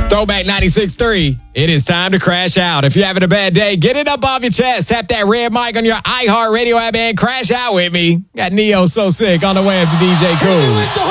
Throwback 96.3. It is time to crash out. If you're having a bad day, get it up off your chest. Tap that red mic on your iHeartRadio app and crash out with me. Got Neo So Sick on the way up to DJ Cool.